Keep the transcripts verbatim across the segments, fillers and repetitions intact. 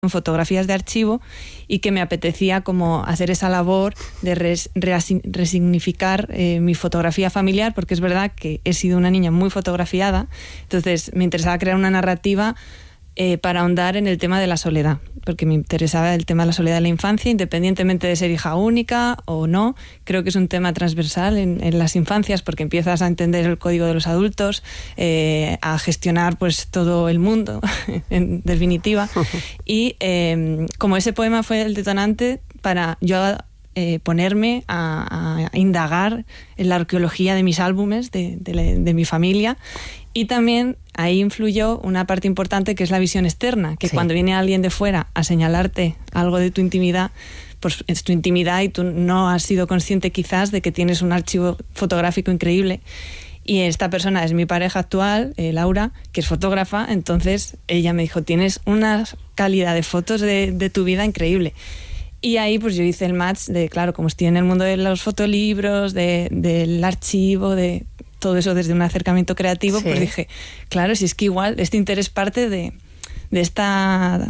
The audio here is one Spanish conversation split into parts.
fotografías de archivo y que me apetecía como hacer esa labor de res, reasign, resignificar eh, mi fotografía familiar, porque es verdad que he sido una niña muy fotografiada, entonces me interesaba crear una narrativa eh, para ahondar en el tema de la soledad, porque me interesaba el tema de la soledad de la infancia, independientemente de ser hija única o no. Creo que es un tema transversal en, en las infancias, porque empiezas a entender el código de los adultos, eh, a gestionar pues todo el mundo, en definitiva. Y eh, como ese poema fue el detonante para yo eh, ponerme a, a indagar en la arqueología de mis álbumes, de, de, de mi familia. Y también ahí influyó una parte importante que es la visión externa, que sí. Cuando viene alguien de fuera a señalarte algo de tu intimidad, pues es tu intimidad y tú no has sido consciente quizás de que tienes un archivo fotográfico increíble. Y esta persona es mi pareja actual, eh, Laura, que es fotógrafa, entonces ella me dijo, tienes una calidad de fotos de, de tu vida increíble. Y ahí pues yo hice el match de, claro, como estoy en el mundo de los fotolibros, de, del archivo, de todo eso desde un acercamiento creativo, sí. Pues dije, claro, si es que igual este interés parte de, de esta,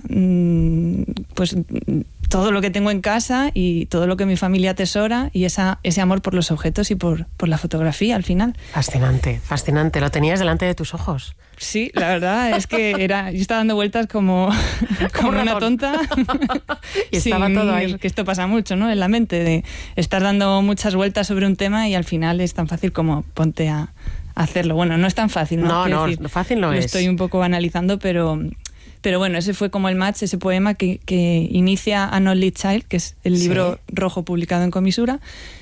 pues todo lo que tengo en casa y todo lo que mi familia atesora y esa, ese amor por los objetos y por, por la fotografía al final. Fascinante, fascinante. ¿Lo tenías delante de tus ojos? Sí, la verdad es que era, yo estaba dando vueltas como, como una tonta. Y estaba sí, todo ahí. Que esto pasa mucho, ¿no? En la mente, de estar dando muchas vueltas sobre un tema y al final es tan fácil como ponte a, a hacerlo. Bueno, no es tan fácil, ¿no? No, Quiero no, decir, fácil no lo es. Lo estoy un poco banalizando, pero... Pero bueno, ese fue como el match, ese poema que, que inicia An Only Child, que es el libro sí. rojo publicado en Comisura,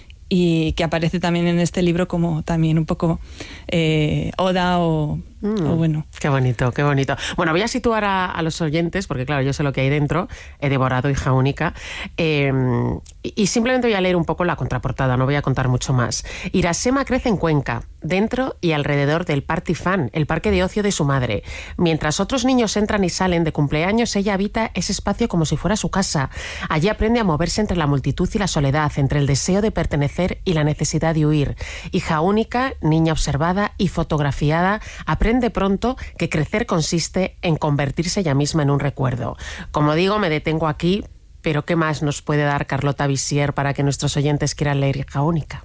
y que aparece también en este libro como también un poco eh, oda o, mm, o bueno. Qué bonito, qué bonito. Bueno, voy a situar a, a los oyentes, porque claro, yo sé lo que hay dentro, he devorado Hija Única, eh, y, y simplemente voy a leer un poco la contraportada, no voy a contar mucho más. Irasema crece en Cuenca, dentro y alrededor del Party Fan, el parque de ocio de su madre. Mientras otros niños entran y salen de cumpleaños, ella habita ese espacio como si fuera su casa. Allí aprende a moverse entre la multitud y la soledad, entre el deseo de pertenecer y la necesidad de huir. Hija única, niña observada y fotografiada, aprende pronto que crecer consiste en convertirse ella misma en un recuerdo. Como digo, me detengo aquí, pero ¿qué más nos puede dar Carlota Visier para que nuestros oyentes quieran leer Hija Única?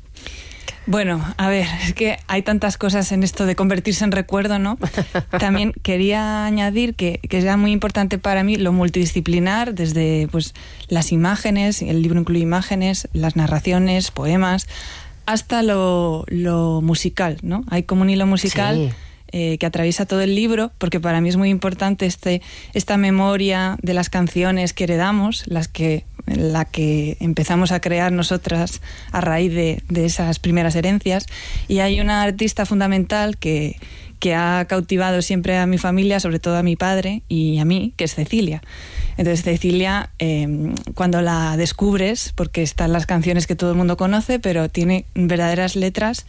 Bueno, a ver, es que hay tantas cosas en esto de convertirse en recuerdo, ¿no? También quería añadir que, que era muy importante para mí lo multidisciplinar, desde pues las imágenes, el libro incluye imágenes, las narraciones, poemas, hasta lo, lo musical, ¿no? Hay como un hilo musical sí. eh, que atraviesa todo el libro, porque para mí es muy importante este, esta memoria de las canciones que heredamos, las que la que empezamos a crear nosotras a raíz de, de esas primeras herencias. Y hay una artista fundamental que, que ha cautivado siempre a mi familia, sobre todo a mi padre y a mí, que es Cecilia. Entonces Cecilia, eh, cuando la descubres, porque están las canciones que todo el mundo conoce, pero tiene verdaderas letras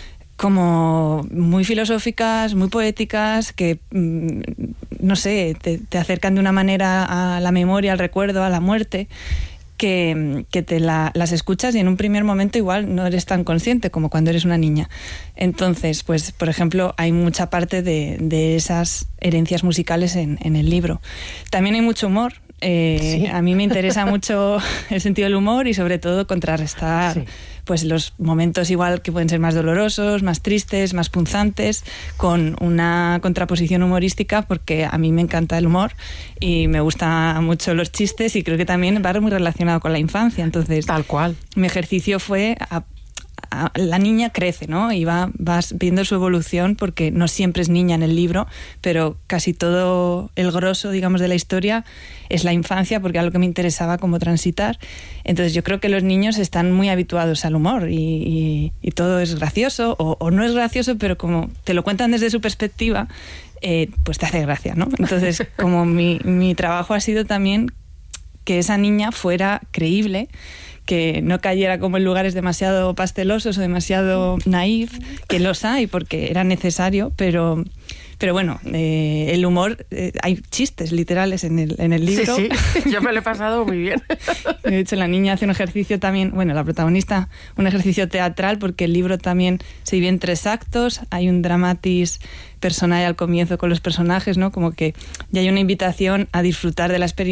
como muy filosóficas, muy poéticas, que, no sé, te, te acercan de una manera a la memoria, al recuerdo, a la muerte, que, que te la, las escuchas y en un primer momento igual no eres tan consciente como cuando eres una niña. Entonces, pues, por ejemplo, hay mucha parte de, de esas herencias musicales en, en el libro. También hay mucho humor. Eh, sí. A mí me interesa mucho el sentido del humor y sobre todo contrarrestar sí. pues los momentos igual que pueden ser más dolorosos, más tristes, más punzantes, con una contraposición humorística, porque a mí me encanta el humor y me gustan mucho los chistes y creo que también va muy relacionado con la infancia. Entonces, tal cual. Mi ejercicio fue a la niña crece, ¿no? Y va, vas viendo su evolución, porque no siempre es niña en el libro, pero casi todo el grosso, digamos, de la historia es la infancia, porque era lo que me interesaba como transitar. Entonces yo creo que los niños están muy habituados al humor y, y, y todo es gracioso o, o no es gracioso, pero como te lo cuentan desde su perspectiva, eh, pues te hace gracia, ¿no? Entonces, como mi, mi trabajo ha sido también que esa niña fuera creíble, que no cayera como en lugares demasiado pastelosos o demasiado naif, que los hay porque era necesario, pero, Pero bueno, eh, el humor, eh, hay chistes literales en el, en el libro. Sí, sí, yo me lo he pasado muy bien. De hecho, la niña hace un ejercicio también, bueno, la protagonista, un ejercicio teatral, porque el libro también se divide en tres actos. Hay un dramatis personae al comienzo con los personajes, ¿no? Como que ya hay una invitación a disfrutar de la experiencia